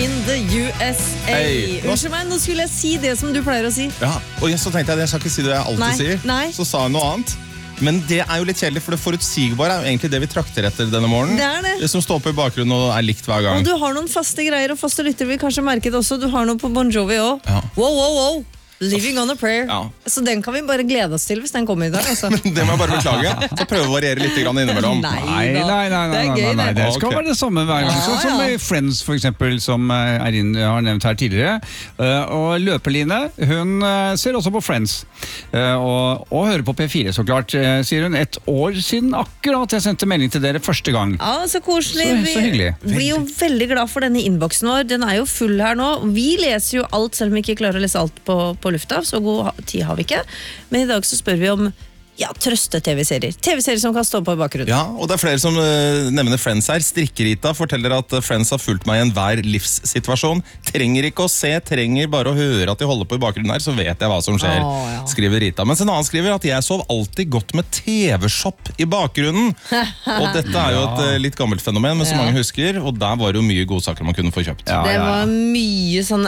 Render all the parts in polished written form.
in the USA. Hey. Unnskyld meg, nå skulle jeg si det som du pleier å si. Ja, og så tenkte jeg skal ikke si det jeg alltid sier. Nei. Så sa jeg noe annet. Men det jo litt kjedelig, for det forutsigbare jo egentlig det vi trakter etter denne morgenen. Det det. Det som står på i bakgrunnen og likt hver gang. Og du har noen faste greier, og faste lytter vil kanskje merke det også. Du har noe på Bon Jovi også. Ja. Wow. Living on a prayer. Ja. Så den kan vi bare glede oss til hvis den kommer i dag. Altså. Det må jeg bare beklage. Så prøve å variere litt innimellom. Nei, det gøy, det. Det skal være det samme hver gang. Sånn som i Friends, for eksempel, som Eirin har nevnt her tidligere. Og Løpeline, hun ser også på Friends. Og hører på P4, så klart, sier hun. 1 år siden akkurat jeg sendte melding til dere første gang. Ja, så koselig. Så hyggelig. Vi blir jo veldig glad for denne innboksen vår. Den jo full her nå. Vi leser jo alt, selv om vi ikke klarer å lese alt på lufta, så god tid har vi ikke. Men i dag så spør vi om trøste-TV-serier. TV-serier som kan stå på i bakgrunnen. Ja, og det flere som nevner Friends her. Strikkerita forteller at Friends har fulgt meg i enhver livssituasjon. Trenger ikke å se, trenger bare å høre at de holder på i bakgrunnen her, så vet jeg hva som skjer, skriver Rita. Mens en annen skriver at jeg sov alltid godt med TV-shop i bakgrunnen. Og dette jo et litt gammelt fenomen, men som mange husker, og der var det jo mye godsaker man kunne få kjøpt. Det var mye sånn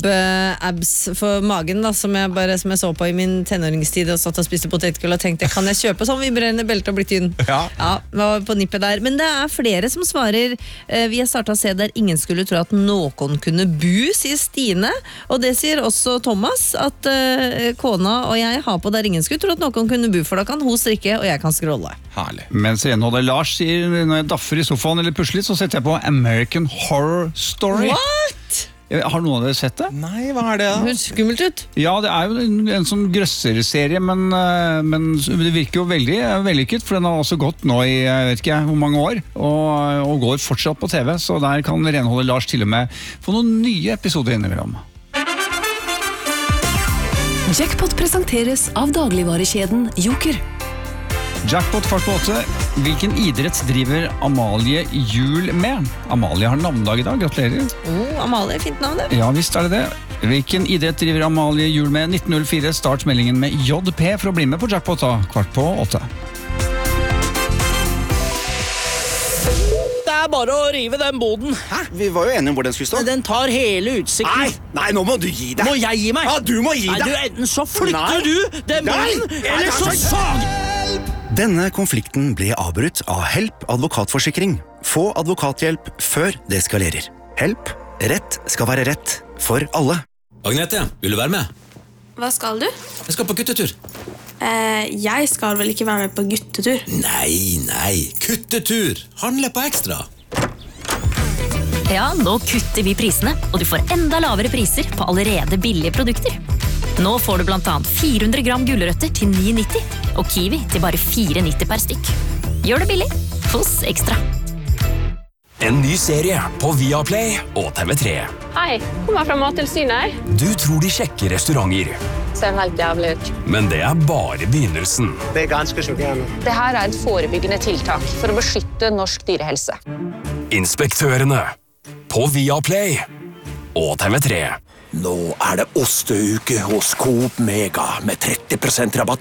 abs for magen da, som jeg så på i min tenåringstid og satt og spiste potetgull og tenkte, kan jeg kjøpe sånn vibrerende belte og bli tynn? Ja, var på nippet der. Men det flere som svarer. Vi har startet å se der ingen skulle tro at noen kunne bu, sier Stine. Og det sier også Thomas, at kona og jeg har på der ingen skulle tro at noen kunne bu, for da kan hun strikke, og jeg kan scrolle. Herlig. Mens renholder Lars sier, når jeg daffer i sofaen eller pusler litt, så setter jeg på American Horror Story. What? Har noen av dere sett det? Nei, hva det da? Det høres skummelt ut. Ja, det jo en sånn grøsserserie, men det virker jo veldig vellykket, for den har også gått nå i, jeg vet ikke hvor mange år, og går fortsatt på TV, så der kan renholder Lars til og med få noen nye episoder innimellom. Jackpot presenteres av dagligvarekjeden Joker. Jackpot kvart på 8. Hvilken idrett driver Amalie Juel med? Amalie har navnedag i dag, gratulerer. Amalie, fint navn det. Ja, visst det. Hvilken idrett driver Amalie Juel med? 1904, start meldingen med JP for å bli med på Jackpot da, kvart på 8. Det bare å rive den boden. Hæ? Vi var jo enige om hvor den skulle stå. Den tar hele utsikten. Nei, nå må du gi deg. Må jeg gi meg? Ja, du må gi deg. Nei, enten så flytter du den boden, eller så sag! Denne konflikten ble avbrutt av Help advokatforsikring. Få advokathjelp før det eskalerer. Help. Rett skal være rett for alle. Agnete, vil du være med? Hva skal du? Jeg skal på guttetur. Jeg skal vel ikke være med på guttetur? Nei. Kuttetur. Handle på ekstra. Ja, nå kutter vi prisene, og du får enda lavere priser på allerede billige produkter. Nå får du blant annet 400 gram gulrøtter til 9,90, og kiwi til bare 4,90 per stykk. Gjør det billig hos Ekstra. En ny serie på Viaplay og TV3. Hei, kommer fra Mattilsynet. Du tror de sjekker restauranter. Ser helt jævlig ut. Men det bare begynnelsen. Det ganske sjokkerende. Det her et forebyggende tiltak for å beskytte norsk dyrehelse. Inspektørene på Viaplay og TV3. Nå det osteuke hos Coop Mega med 30% rabatt